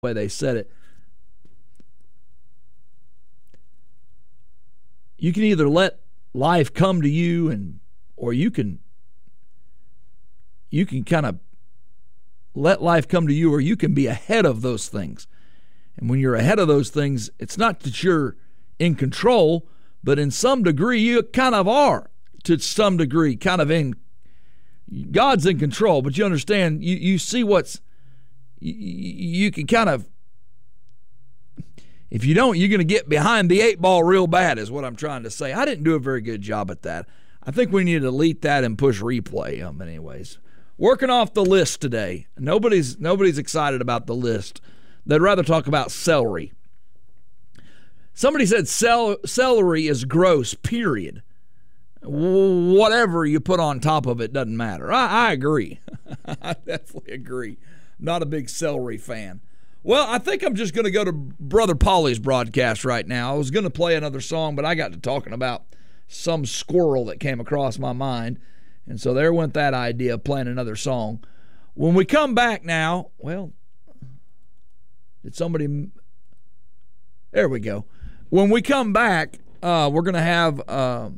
way they said it. You can either let life come to you, or you can kind of let life come to you, or you can be ahead of those things. And when you're ahead of those things, it's not that you're in control, but in some degree you kind of are. To some degree, God's in control, but you understand, you see you can kind of, if you don't, you're going to get behind the 8 ball real bad, is what I'm trying to say. I didn't do a very good job at that. I think we need to delete that and push replay. Anyways, working off the list today. Nobody's excited about the list. They'd rather talk about celery. Somebody said celery is gross, period. Whatever you put on top of it doesn't matter. I agree. I definitely agree. Not a big celery fan. Well, I think I'm just going to go to Brother Polly's broadcast right now. I was going to play another song, but I got to talking about some squirrel that came across my mind. And so there went that idea of playing another song. When we come back now, well, did somebody... There we go. When we come back, we're going to have a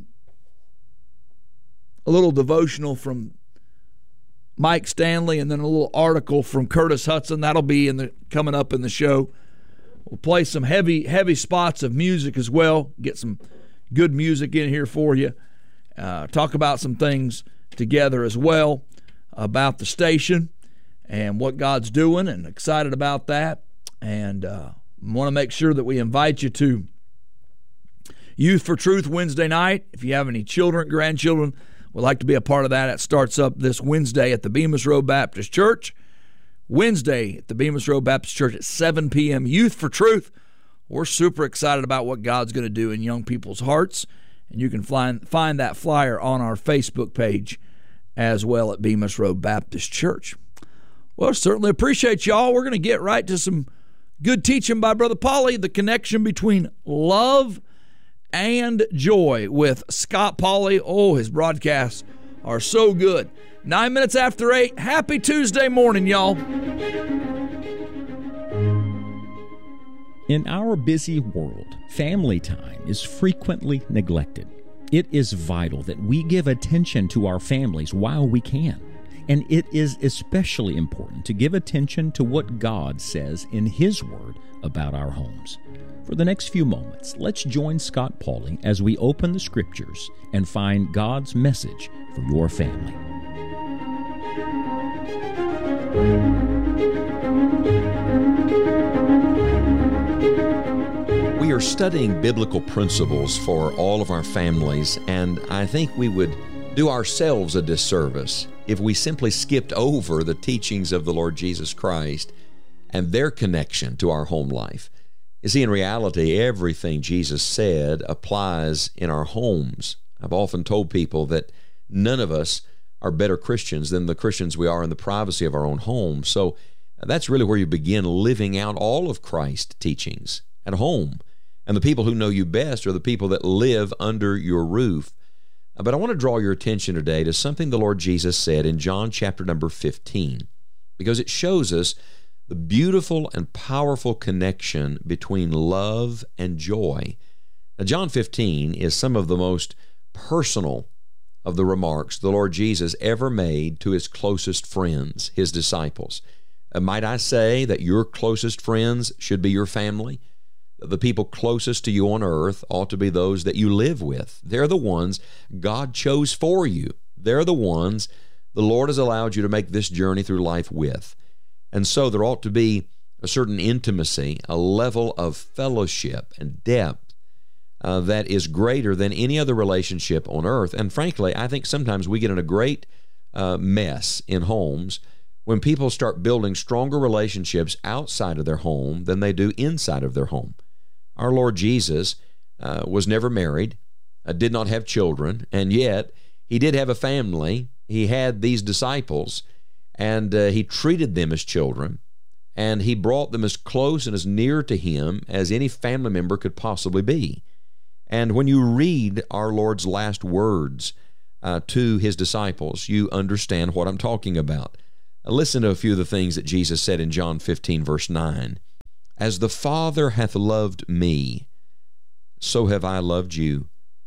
little devotional from Mike Stanley, and then a little article from Curtis Hudson. That'll be coming up in the show. We'll play some heavy spots of music as well. Get some good music in here for you. Talk about some things together as well about the station and what God's doing, and excited about that. And want to make sure that we invite you to Youth for Truth Wednesday night. If you have any children, grandchildren, would like to be a part of that. It starts up this Wednesday at the Bemis Road Baptist Church. Wednesday at the Bemis Road Baptist Church at 7 p.m. Youth for Truth. We're super excited about what God's going to do in young people's hearts. And you can find that flyer on our Facebook page as well at Bemis Road Baptist Church. Well, certainly appreciate y'all. We're going to get right to some good teaching by Brother Polly, the connection between love and joy with Scott Polly. Oh, his broadcasts are so good. 9 minutes after 8. Happy Tuesday morning, y'all. In our busy world, family time is frequently neglected. It is vital that we give attention to our families while we can. And it is especially important to give attention to what God says in His Word about our homes. For the next few moments, let's join Scott Polly as we open the Scriptures and find God's message for your family. We are studying biblical principles for all of our families, and I think we would do ourselves a disservice if we simply skipped over the teachings of the Lord Jesus Christ and their connection to our home life. You see, in reality, everything Jesus said applies in our homes. I've often told people that none of us are better Christians than the Christians we are in the privacy of our own home. So that's really where you begin living out all of Christ's teachings, at home. And the people who know you best are the people that live under your roof. But I want to draw your attention today to something the Lord Jesus said in John chapter number 15, because it shows us the beautiful and powerful connection between love and joy. Now, John 15 is some of the most personal of the remarks the Lord Jesus ever made to His closest friends, His disciples. Might I say that your closest friends should be your family? The people closest to you on earth ought to be those that you live with. They're the ones God chose for you. They're the ones the Lord has allowed you to make this journey through life with. And so there ought to be a certain intimacy, a level of fellowship and depth that is greater than any other relationship on earth. And frankly, I think sometimes we get in a great mess in homes when people start building stronger relationships outside of their home than they do inside of their home. Our Lord Jesus was never married, did not have children, and yet He did have a family. He had these disciples, and He treated them as children, and He brought them as close and as near to Him as any family member could possibly be. And when you read our Lord's last words to His disciples, you understand what I'm talking about. Listen to a few of the things that Jesus said in John 15, verse 9. As the Father hath loved me, so have I loved you.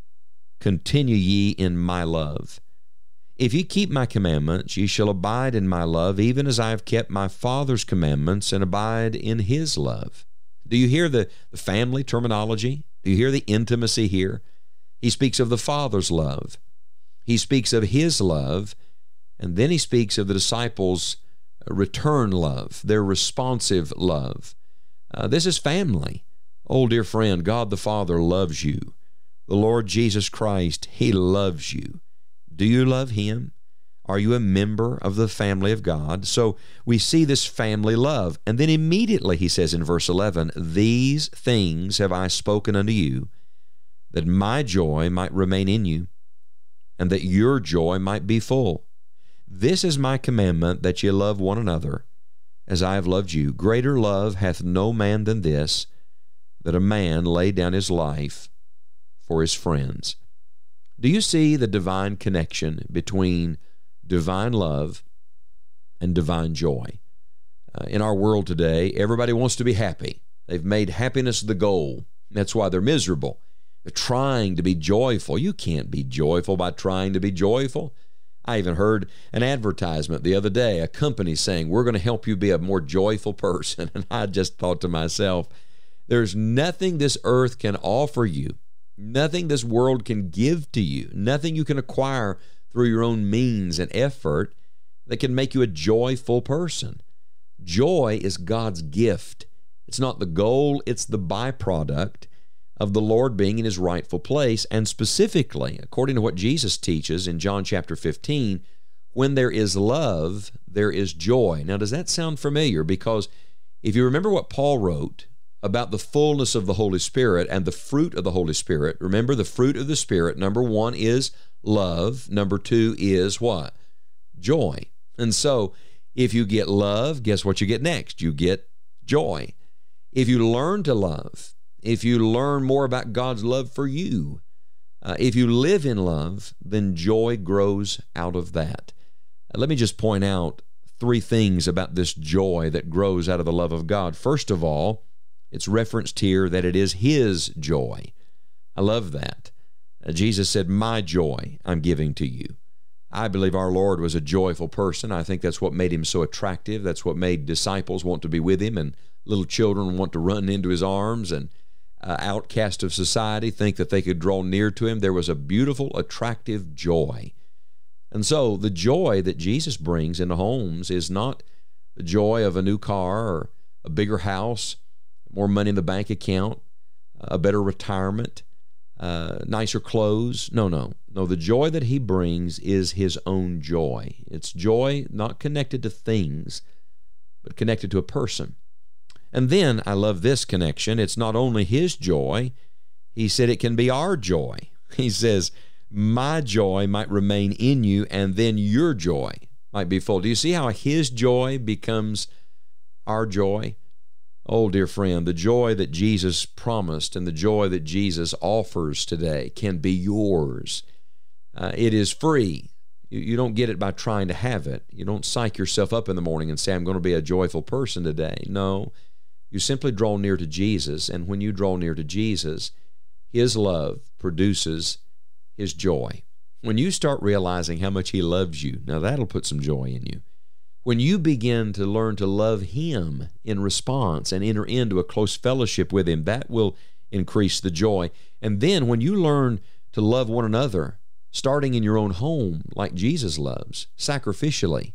Continue ye in my love. If ye keep my commandments, ye shall abide in my love, even as I have kept my Father's commandments and abide in his love. Do you hear the family terminology? Do you hear the intimacy here? He speaks of the Father's love. He speaks of his love, and then he speaks of the disciples' return love, their responsive love. This is family. Oh, dear friend, God the Father loves you. The Lord Jesus Christ, he loves you. Do you love him? Are you a member of the family of God? So we see this family love. And then immediately he says in verse 11, these things have I spoken unto you, that my joy might remain in you, and that your joy might be full. This is my commandment, that ye love one another, as I have loved you. Greater love hath no man than this, that a man lay down his life for his friends. Do you see the divine connection between divine love and divine joy? In our world today, everybody wants to be happy. They've made happiness the goal. That's why they're miserable. They're trying to be joyful. You can't be joyful by trying to be joyful. I even heard an advertisement the other day, a company saying, we're going to help you be a more joyful person. And I just thought to myself, there's nothing this earth can offer you, nothing this world can give to you, nothing you can acquire through your own means and effort that can make you a joyful person. Joy is God's gift. It's not the goal, it's the byproduct of the Lord being in his rightful place. And specifically, according to what Jesus teaches in John chapter 15, when there is love, there is joy. Now, does that sound familiar? Because if you remember what Paul wrote about the fullness of the Holy Spirit and the fruit of the Holy Spirit, remember the fruit of the Spirit, number one is love. Number two is what? Joy. And so, if you get love, guess what you get next? You get joy. If you learn to love, if you learn more about God's love for you, if you live in love, then joy grows out of that. Let me just point out three things about this joy that grows out of the love of God. First of all, it's referenced here that it is his joy. I love that. Jesus said, my joy I'm giving to you. I believe our Lord was a joyful person. I think that's what made him so attractive. That's what made disciples want to be with him, and little children want to run into his arms, and outcast of society think that they could draw near to him. There was a beautiful, attractive joy. And so the joy that Jesus brings into homes is not the joy of a new car or a bigger house, more money in the bank account, a better retirement, nicer clothes. No. The joy that he brings is his own joy. It's joy not connected to things, but connected to a person. And then, I love this connection, it's not only his joy, he said it can be our joy. He says, my joy might remain in you, and then your joy might be full. Do you see how his joy becomes our joy? Oh, dear friend, the joy that Jesus promised and the joy that Jesus offers today can be yours. It is free. You don't get it by trying to have it. You don't psych yourself up in the morning and say, I'm going to be a joyful person today. No. You simply draw near to Jesus, and when you draw near to Jesus, his love produces his joy. When you start realizing how much he loves you, now that'll put some joy in you. When you begin to learn to love him in response and enter into a close fellowship with him, that will increase the joy. And then when you learn to love one another, starting in your own home like Jesus loves, sacrificially,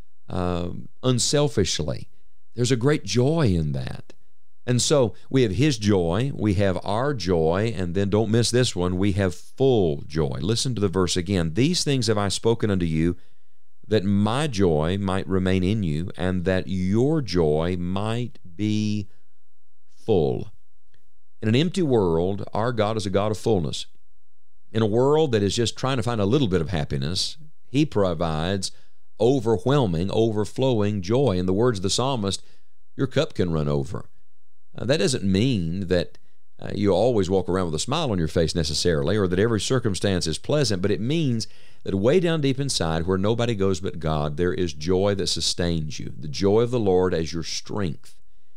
unselfishly, there's a great joy in that. And so we have his joy, we have our joy, and then don't miss this one, we have full joy. Listen to the verse again. These things have I spoken unto you, that my joy might remain in you, and that your joy might be full. In an empty world, our God is a God of fullness. In a world that is just trying to find a little bit of happiness, he provides overwhelming, overflowing joy. In the words of the psalmist, your cup can run over. That doesn't mean that you always walk around with a smile on your face necessarily, or that every circumstance is pleasant, but it means that way down deep inside, where nobody goes but God, there is joy that sustains you, the joy of the Lord as your strength.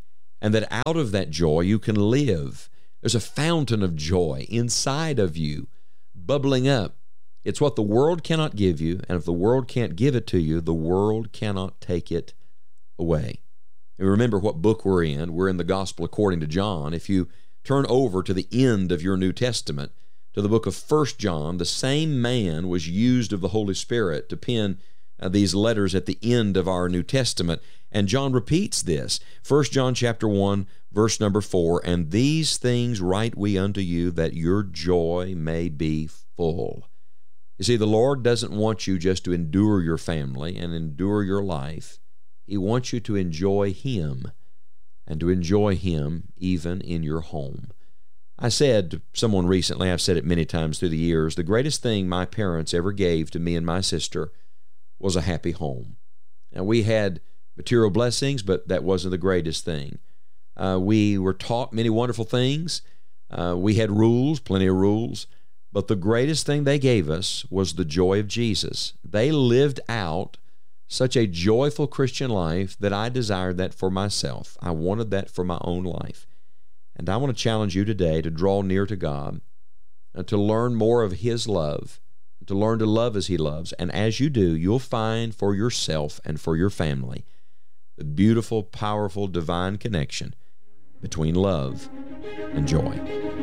and that out of that joy you can live. There's a fountain of joy inside of you, bubbling up. It's what the world cannot give you, and if the world can't give it to you, the world cannot take it away. And remember what book we're in. We're in the Gospel according to John. If you turn over to the end of your New Testament, to the book of 1 John, the same man was used of the Holy Spirit to pen these letters at the end of our New Testament. And John repeats this. 1 John chapter 1, verse number 4, "And these things write we unto you, that your joy may be full." You see, the Lord doesn't want you just to endure your family and endure your life. He wants you to enjoy Him, and to enjoy Him even in your home. I said to someone recently, I've said it many times through the years, the greatest thing my parents ever gave to me and my sister was a happy home. Now, we had material blessings, but that wasn't the greatest thing. We were taught many wonderful things. We had rules, plenty of rules. But the greatest thing they gave us was the joy of Jesus. They lived out such a joyful Christian life that I desired that for myself. I wanted that for my own life. And I want to challenge you today to draw near to God, and to learn more of His love, to learn to love as He loves. And as you do, you'll find for yourself and for your family the beautiful, powerful, divine connection between love and joy.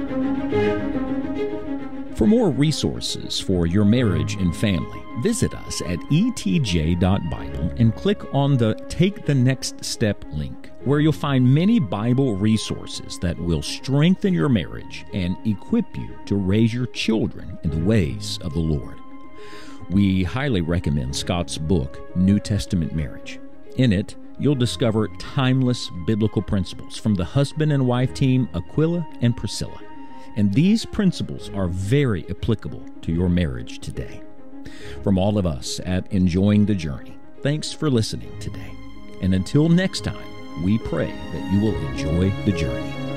For more resources for your marriage and family, visit us at etj.bible and click on the Take the Next Step link, where you'll find many Bible resources that will strengthen your marriage and equip you to raise your children in the ways of the Lord. We highly recommend Scott's book, New Testament Marriage. In it, you'll discover timeless biblical principles from the husband and wife team Aquila and Priscilla. And these principles are very applicable to your marriage today. From all of us at Enjoying the Journey, thanks for listening today. And until next time, we pray that you will enjoy the journey.